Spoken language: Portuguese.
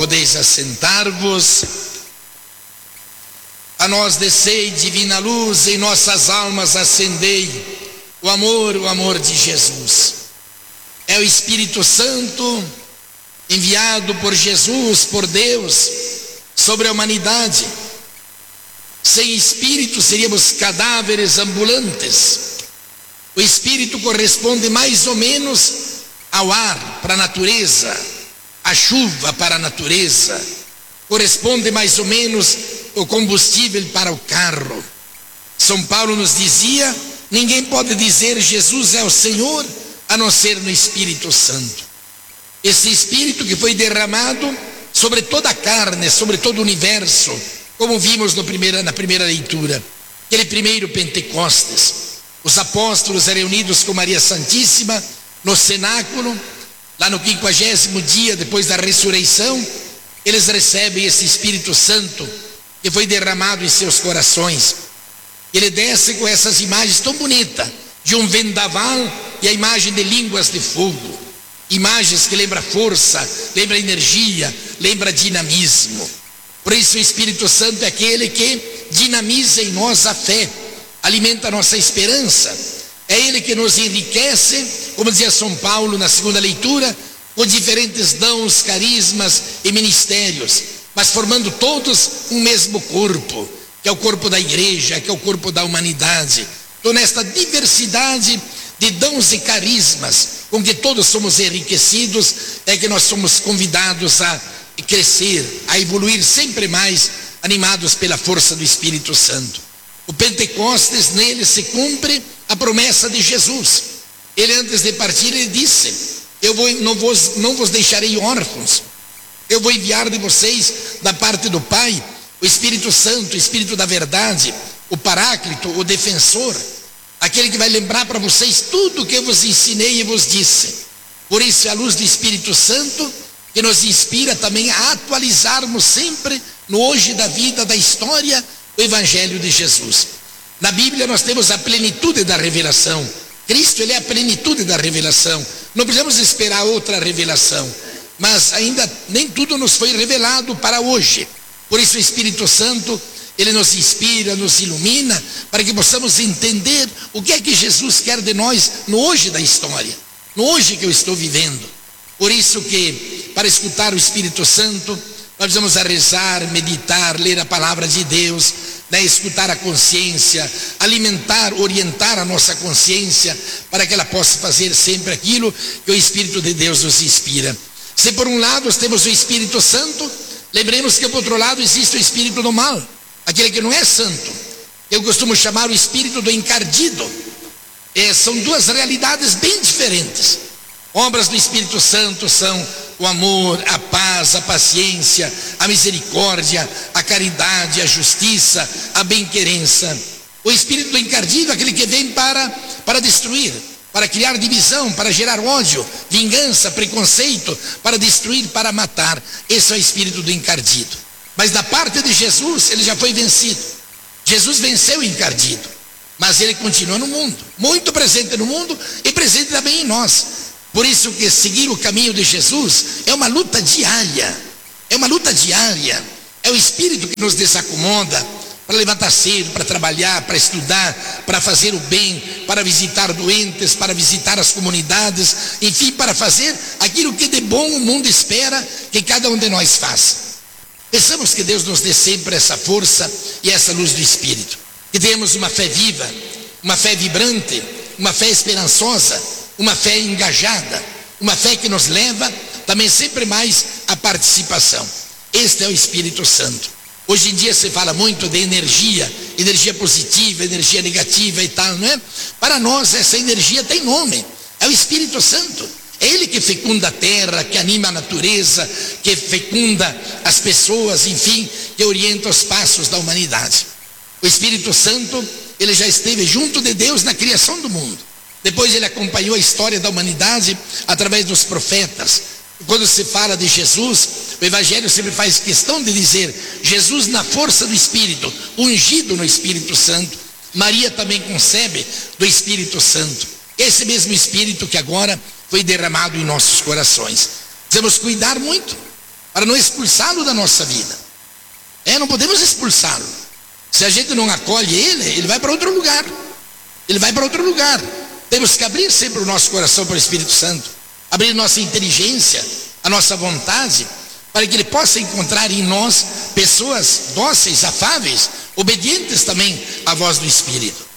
Podeis assentar-vos. A nós descei divina luz, em nossas almas acendei o amor de Jesus. É o Espírito Santo enviado por Jesus, por Deus, sobre a humanidade. Sem Espírito seríamos cadáveres ambulantes. O Espírito corresponde mais ou menos ao ar para a natureza, à chuva para a natureza, corresponde mais ou menos ao combustível para o carro. São Paulo nos dizia: ninguém pode dizer Jesus é o Senhor a não ser no Espírito Santo. Esse Espírito que foi derramado sobre toda a carne, sobre todo o universo, como vimos na primeira leitura, aquele primeiro Pentecostes. Os apóstolos reunidos com Maria Santíssima no cenáculo, lá no 50º dia depois da ressurreição, eles recebem esse Espírito Santo que foi derramado em seus corações. Ele desce com essas imagens tão bonitas, de um vendaval e a imagem de línguas de fogo, imagens que lembram força, lembram energia, lembram dinamismo. Por isso o Espírito Santo é aquele que dinamiza em nós a fé, alimenta a nossa esperança. É Ele que nos enriquece, como dizia São Paulo na segunda leitura, com diferentes dons, carismas e ministérios, mas formando todos um mesmo corpo, que é o corpo da igreja, que é o corpo da humanidade. Então, nesta diversidade de dons e carismas com que todos somos enriquecidos, é que nós somos convidados a crescer, a evoluir sempre mais, animados pela força do Espírito Santo. O Pentecostes, nele se cumpre a promessa de Jesus. Ele, antes de partir, ele disse: não vos deixarei órfãos, eu vou enviar de vocês, da parte do Pai, o Espírito Santo, o Espírito da verdade, o Paráclito, o defensor, aquele que vai lembrar para vocês tudo o que eu vos ensinei e vos disse. Por isso é a luz do Espírito Santo que nos inspira também a atualizarmos sempre, no hoje da vida, da história, o Evangelho de Jesus. Na Bíblia nós temos a plenitude da revelação. Cristo, ele é a plenitude da revelação. Não precisamos esperar outra revelação, mas ainda nem tudo nos foi revelado para hoje. Por isso o Espírito Santo, ele nos inspira, nos ilumina, para que possamos entender o que é que Jesus quer de nós no hoje da história, no hoje que eu estou vivendo. Por isso que, para escutar o Espírito Santo, nós precisamos rezar, meditar, ler a palavra de Deus, escutar a consciência, alimentar, orientar a nossa consciência, para que ela possa fazer sempre aquilo que o Espírito de Deus nos inspira. Se por um lado nós temos o Espírito Santo, lembremos que por outro lado existe o Espírito do mal, aquele que não é santo. Eu costumo chamar o Espírito do encardido. São duas realidades bem diferentes. Obras do Espírito Santo são o amor, a paz, a paciência, a misericórdia, a caridade, a justiça, a bem-querença. O Espírito do encardido é aquele que vem para destruir, para criar divisão, para gerar ódio, vingança, preconceito, para destruir, para matar. Esse é o Espírito do encardido. Mas da parte de Jesus, ele já foi vencido. Jesus venceu o encardido, mas ele continua no mundo, muito presente no mundo e presente também em nós. Por isso que seguir o caminho de Jesus é uma luta diária, é o Espírito que nos desacomoda para levantar cedo, para trabalhar, para estudar, para fazer o bem, para visitar doentes, para visitar as comunidades, enfim, para fazer aquilo que de bom o mundo espera que cada um de nós faça. Pensamos que Deus nos dê sempre essa força e essa luz do Espírito, que tenhamos uma fé viva, uma fé vibrante, uma fé esperançosa, uma fé engajada, uma fé que nos leva também sempre mais à participação. Este é o Espírito Santo. Hoje em dia se fala muito de energia positiva, energia negativa e tal, não é? Para nós essa energia tem nome, é o Espírito Santo. É Ele que fecunda a terra, que anima a natureza, que fecunda as pessoas, enfim, que orienta os passos da humanidade. O Espírito Santo, ele já esteve junto de Deus na criação do mundo. Depois ele acompanhou a história da humanidade através dos profetas. Quando se fala de Jesus, o Evangelho sempre faz questão de dizer Jesus na força do Espírito, ungido no Espírito Santo. Maria também concebe do Espírito Santo. Esse mesmo Espírito que agora foi derramado em nossos corações. Precisamos cuidar muito para não expulsá-lo da nossa vida. Não podemos expulsá-lo. Se a gente não acolhe ele vai para outro lugar. Ele vai para outro lugar. Temos que abrir sempre o nosso coração para o Espírito Santo, abrir nossa inteligência, a nossa vontade, para que ele possa encontrar em nós pessoas dóceis, afáveis, obedientes também à voz do Espírito.